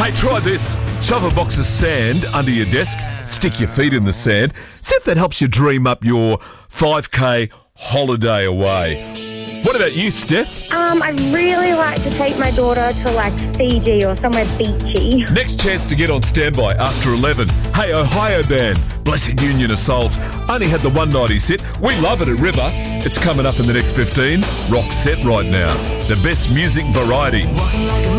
Hey, try this. Shove a box of sand under your desk, stick your feet in the sand. See if that helps you dream up your 5K holiday away. What about you, Steph? I'd really like to take my daughter to like Fiji or somewhere beachy. Next chance to get on standby after 11. Hey, Ohio band, Blessed Union of Souls, only had the 190 set. We love it at River. It's coming up in the next 15. Rock set right now. The best music variety.